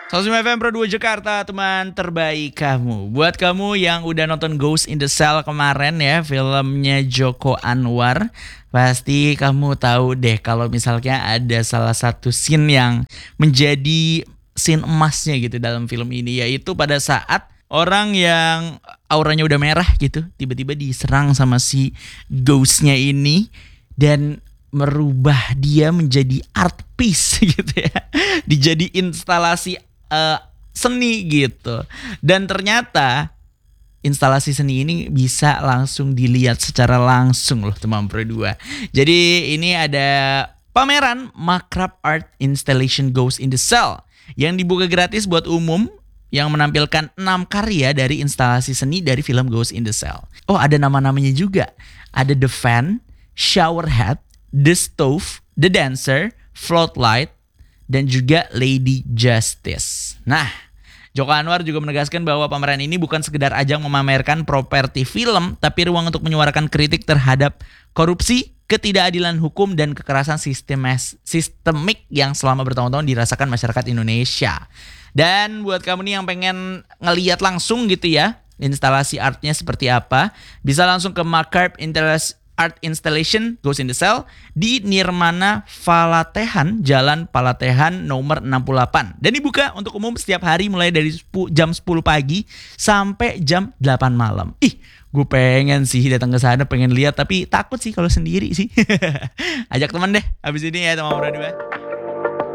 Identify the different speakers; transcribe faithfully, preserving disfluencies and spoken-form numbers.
Speaker 1: seratus lima F M Pro dua Jakarta, teman terbaik kamu. Buat kamu yang udah nonton Ghost in the Shell kemarin ya, filmnya Joko Anwar, pasti kamu tahu deh kalau misalnya ada salah satu scene yang menjadi scene emasnya gitu dalam film ini, yaitu pada saat orang yang auranya udah merah gitu tiba-tiba diserang sama si ghostnya ini dan merubah dia menjadi art piece gitu ya, dijadi instalasi uh, seni gitu. Dan ternyata instalasi seni ini bisa langsung dilihat secara langsung loh teman Pro dua. Jadi ini ada pameran Makrab Art Installation Ghost in the Shell yang dibuka gratis buat umum, yang menampilkan enam karya dari instalasi seni dari film Ghost in the Shell. Oh, ada nama-namanya juga. Ada The Fan, Shower Head, The Stove, The Dancer, Floodlight, dan juga Lady Justice. Nah, Joko Anwar juga menegaskan bahwa pameran ini bukan sekedar ajang memamerkan properti film, tapi ruang untuk menyuarakan kritik terhadap korupsi, ketidakadilan hukum, dan kekerasan sistemis, sistemik yang selama bertahun-tahun dirasakan masyarakat Indonesia. Dan buat kamu nih yang pengen ngeliat langsung gitu ya, instalasi artnya seperti apa, bisa langsung ke Makrab Art Installation Ghost in the Shell di Nirmana Palatehan, Jalan Palatehan nomor enam puluh delapan. Dan dibuka untuk umum setiap hari mulai dari jam sepuluh pagi sampai jam delapan malam. Ih, gue pengen sih datang ke sana, pengen lihat, tapi takut sih kalau sendiri sih. Ajak teman deh abis ini ya teman berdua.